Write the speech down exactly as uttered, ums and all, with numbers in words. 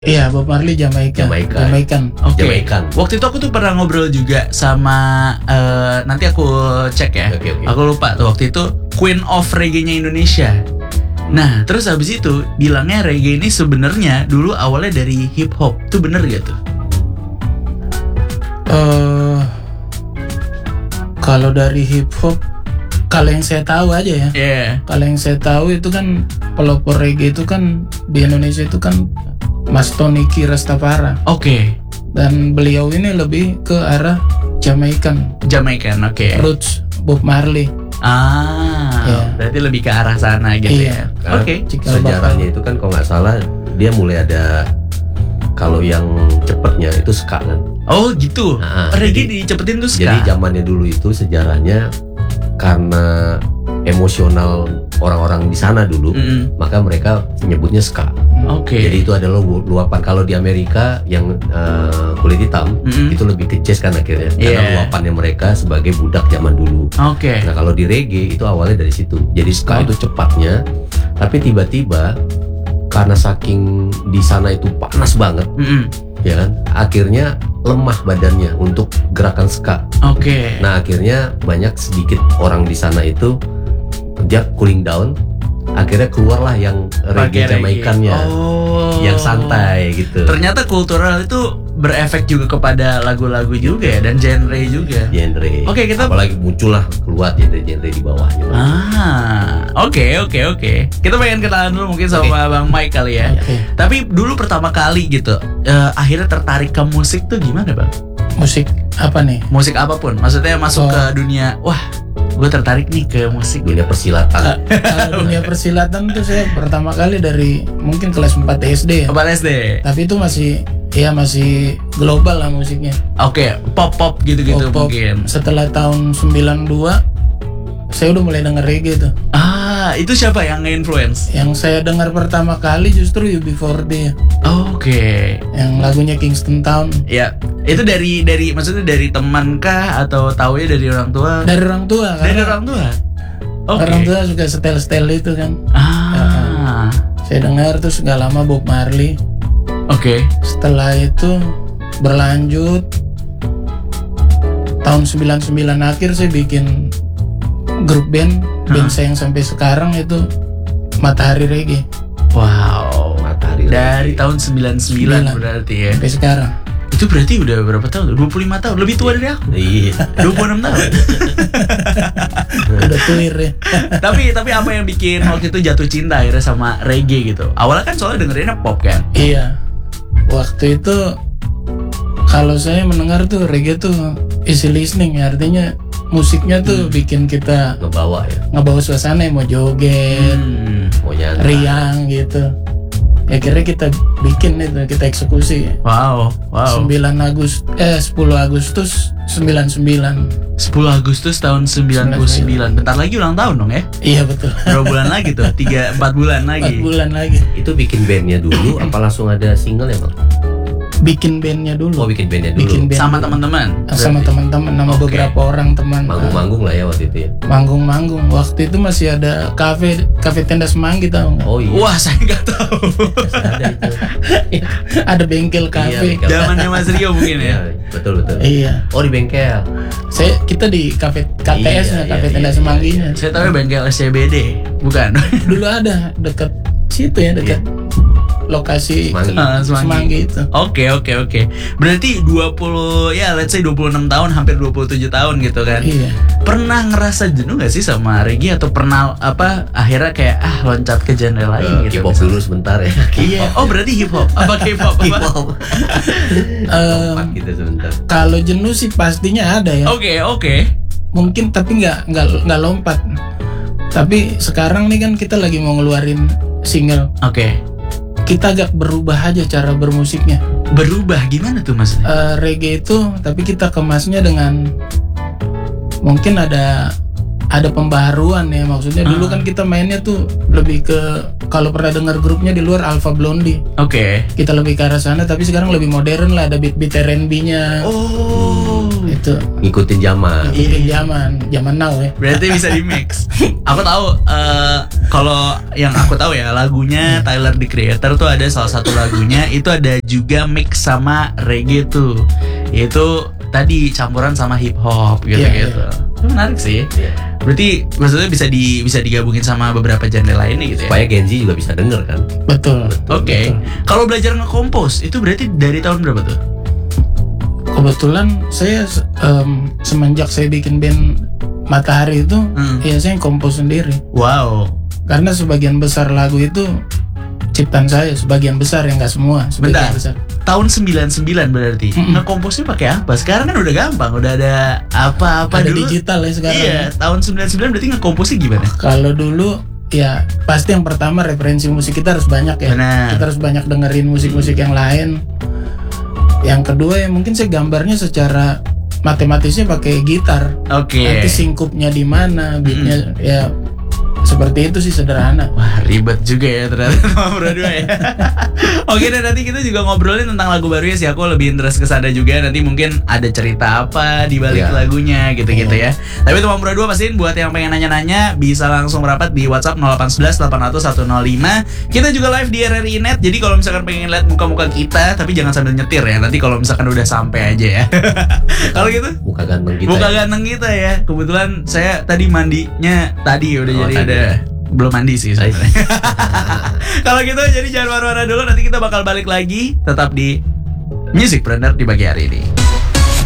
Iya, Bob Marley Jamaica. Jamaica. Jamaican. Oke. Jamaican. Waktu itu aku tuh pernah ngobrol juga sama uh, nanti aku cek ya. Oke, oke. Aku lupa tuh waktu itu Queen of Reggae-nya Indonesia. Nah, terus habis itu bilangnya reggae ini sebenarnya dulu awalnya dari hip hop. Itu bener gak tuh? Eh, kalau dari hip hop, kalau yang saya tahu aja ya. Iya. Yeah. Kalau yang saya tahu itu kan pelopor reggae itu kan di Indonesia itu kan Mas Tony Ki Rastafari. Oke. Okay. Dan beliau ini lebih ke arah Jamaican. Jamaican, oke. Okay. Roots Bob Marley. Ah, yeah. Berarti lebih ke arah sana gitu yeah. ya. Oke. Okay. Sejarahnya itu kan kalau nggak salah dia mulai ada, kalau yang cepetnya itu ska kan. Oh gitu. Nah, reggae dicepetin tuh ska. Jadi zamannya dulu itu sejarahnya karena emosional orang-orang di sana dulu, mm-hmm. maka mereka menyebutnya ska. Oke. Okay. Jadi itu adalah luapan. Kalau di Amerika yang uh, kulit hitam, mm-hmm. itu lebih ke jazz kan akhirnya, yeah. karena luapannya mereka sebagai budak zaman dulu. Oke. Okay. Nah kalau di reggae itu awalnya dari situ. Jadi ska oh. itu cepatnya, tapi tiba-tiba karena saking di sana itu panas banget, mm-hmm. ya kan, akhirnya lemah badannya untuk gerakan ska. Oke. Okay. Nah akhirnya banyak sedikit orang di sana itu dia cooling down, akhirnya keluarlah yang reggae Jamaikannya, oh. yang santai gitu. Ternyata kultural itu berefek juga kepada lagu-lagu juga ya, dan genre juga. Genre. Oke, okay, kita apalagi muncullah keluar genre-genre di bawahnya. Ah, oke okay, oke okay, oke. Okay. Kita pengen kenalan dulu mungkin sama okay. Bang Mike kali ya. Okay. Tapi dulu pertama kali gitu, uh, akhirnya tertarik ke musik tuh gimana Bang? Musik apa nih? Musik apapun. Maksudnya masuk oh. ke dunia, wah, gue tertarik nih ke musik. Dunia persilatan. Kalau dunia persilatan tuh saya pertama kali dari mungkin kelas empat S D ya. empat S D. Tapi itu masih ya masih global lah musiknya. Oke, okay, pop-pop gitu-gitu pop, mungkin. Setelah tahun sembilan dua saya udah mulai denger reggae tuh. Ah, itu siapa yang nge-influence? Yang saya dengar pertama kali justru U B four D. Oh, oke. Okay. Yang lagunya Kingston Town. Ya, itu dari dari maksudnya dari teman kah atau taunya dari orang tua? Dari orang tua. Dari orang tua. Okay. Orang tua suka setel-setel itu kan. Ah. Ya, saya dengar terus gak lama Bob Marley. Oke. Okay. Setelah itu berlanjut tahun sembilan puluh sembilan akhir saya bikin grup band, band huh? saya yang sampai sekarang itu Matahari Reggae. Wow, Matahari Reggae. Dari tahun sembilan puluh sembilan berarti ya. Sampai sekarang. Itu berarti udah berapa tahun? dua puluh lima tahun, lebih tua dari aku. Iya. dua puluh enam tahun. Udah tuir ya. Tapi tapi apa yang bikin waktu itu jatuh cinta akhirnya sama reggae gitu? Awalnya kan soalnya dengerinnya pop kan? Iya. Waktu itu kalau saya mendengar tuh reggae tuh easy listening ya, artinya musiknya tuh hmm. bikin kita ngebawa ya, ngebawa suasana yang mau joget, hmm. mau nyantai, riang gitu. Ya akhirnya kita bikin itu, kita eksekusi. Wow, wow. sembilan Agustus eh sepuluh Agustus sembilan puluh sembilan. sepuluh Agustus tahun sembilan puluh sembilan. Bentar lagi ulang tahun dong ya? Iya betul. Berapa bulan lagi tuh? tiga empat bulan lagi. empat bulan lagi. Itu bikin bandnya dulu apa langsung ada single ya Bang? Bikin bandnya dulu. Oh bikin bandnya dulu. Bikin band sama dulu. teman-teman. Sama teman-teman, nama okay. beberapa orang teman. Manggung-manggung lah ya waktu itu ya. Manggung-manggung. Waktu itu masih ada kafe, kafe Tenda Semanggi tahu nggak? Oh iya. Wah saya nggak tahu. Ada itu. Ada bengkel kafe. Iya, zamannya Mas Rio mungkin ya. Iya, betul betul. Iya. Oh di bengkel. Saya kita di kafe K T S-nya, iya, kafe iya, Tenda iya, Semangginya. Iya. Saya tahu bengkel S C B D, bukan? Dulu ada dekat situ ya, dekat. Iya. Lokasi Semanggi. Uh, Semanggi. Semanggi itu. Oke oke oke. Berarti dua puluh ya let's say dua puluh enam tahun, hampir dua puluh tujuh tahun gitu kan. Iya. Pernah ngerasa jenuh gak sih sama reggae atau pernah apa akhirnya kayak ah loncat ke genre lain uh, gitu. K-pop dulu sebentar ya. Iya. Oh berarti hip hop. Apa K-pop? K-pop. um, gitu sebentar. Kalau jenuh sih pastinya ada ya. Oke okay, oke. Okay. Mungkin tapi nggak nggak nggak lompat. Tapi sekarang nih kan kita lagi mau ngeluarin single. Oke. Okay. Kita agak berubah aja cara bermusiknya. Berubah gimana tuh mas? Uh, reggae itu tapi kita kemasnya dengan mungkin ada ada pembaharuan ya, maksudnya dulu uh. kan kita mainnya tuh lebih ke, kalau pernah dengar grupnya di luar Alpha Blondy. Oke. Okay. Kita lebih ke arah sana, tapi sekarang lebih modern lah, ada beat-beat R and B-nya. Oh. Itu itu ngikutin zaman. ngikutin zaman, zaman now ya. Berarti bisa di mix. Aku tahu uh, kalau yang aku tahu ya lagunya Tyler the Creator tuh ada salah satu lagunya itu ada juga mix sama reggae tuh. Itu tadi campuran sama hip hop gitu-gitu. Iya, iya. Itu menarik sih. Berarti maksudnya bisa di bisa digabungin sama beberapa genre lainnya gitu ya. Supaya Gen Z juga bisa denger kan. Betul. Oke. Okay. Kalau belajar nge-compose itu berarti dari tahun berapa tuh? Kebetulan saya um, semenjak saya bikin band Matahari itu, hmm. ya saya kompos sendiri. Wow. Karena sebagian besar lagu itu ciptaan saya, sebagian besar ya, nggak semua. Sebagian Bentar. besar. Tahun sembilan puluh sembilan berarti. Mm-mm. Ngekomposnya pakai apa? Sekarang kan udah gampang, udah ada apa-apa ada dulu. digital ya sekarang. Iya, tahun sembilan puluh sembilan berarti ngekomposnya gimana? Kalau dulu ya pasti yang pertama referensi musik kita harus banyak ya. Benar. Kita harus banyak dengerin musik-musik yang lain. Yang kedua ya mungkin saya gambarnya secara matematisnya pakai gitar. Oke. Nanti singkupnya di mana, beatnya mm-hmm. ya seperti itu sih, sederhana. Wah, ribet juga ya ternyata sama berdua ya. Oke, dan nanti kita juga ngobrolin tentang lagu barunya sih. Aku lebih interest ke sana juga. Nanti mungkin ada cerita apa di balik yeah. lagunya gitu-gitu yeah. ya. Tapi teman berdua pastiin buat yang pengen nanya-nanya bisa langsung merapat di WhatsApp nol delapan satu satu delapan nol nol satu nol lima. Kita juga live di R R I Net. Jadi kalau misalkan pengen lihat muka-muka kita, tapi jangan sambil nyetir ya. Nanti kalau misalkan udah sampai aja ya. Kalau gitu, muka ganteng kita. Muka ya. ganteng kita ya. Kebetulan saya tadi mandinya tadi udah oh, jadi tadi. Udah belum mandi sih sebenarnya. Kalau gitu jadi jangan marah-marah dulu, nanti kita bakal balik lagi tetap di Musicpreneur di pagi hari ini.